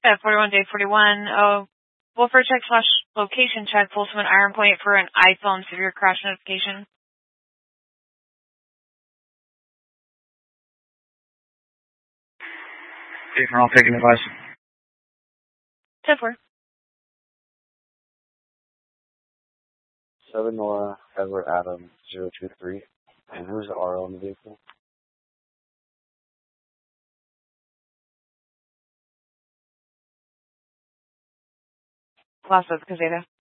Yeah, 41 day 41. Wolfer check slash location check. Folsom Iron Point for an iPhone severe crash notification. Okay, for all taking advice. 10-4. 7 Nora, Edward Adam, 023. And who's the RO in the vehicle? Las Vegas, Caseta.